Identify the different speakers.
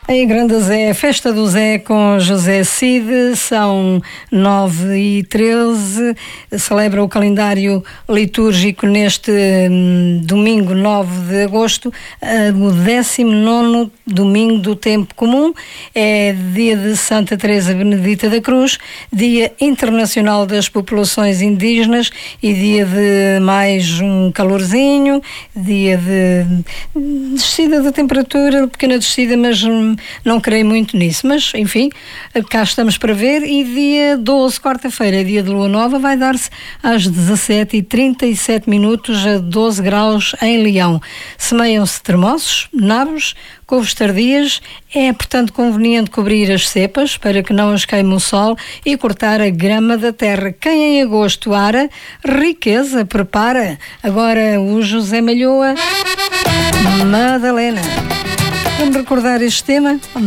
Speaker 1: Em Grande Zé, Festa do Zé com José Cid, são 9h13, celebra o calendário litúrgico neste domingo 9 de agosto, o 19º domingo do tempo comum, é dia de Santa Teresa Benedita da Cruz, dia internacional das populações indígenas e dia de mais um calorzinho, dia de descida da temperatura, pequena descida, mas não creio muito nisso, mas enfim, cá estamos para ver. E dia 12, quarta-feira, dia de lua nova, vai dar-se às 17h37 a 12 graus em Leão. Semeiam-se termossos, nabos, couves tardias. É, portanto, conveniente cobrir as cepas para que não as queime o sol e cortar a grama da terra. Quem em agosto ara, riqueza prepara. Agora o José Malhoa, Madalena. Vamos recordar este tema?